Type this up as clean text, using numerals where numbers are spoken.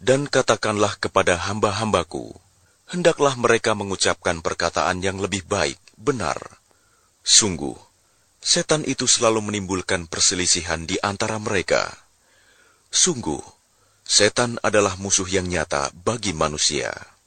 Dan katakanlah kepada hamba-hambaku, hendaklah mereka mengucapkan perkataan yang lebih baik, benar. Sungguh, setan itu selalu menimbulkan perselisihan di antara mereka. Sungguh, setan adalah musuh yang nyata bagi manusia.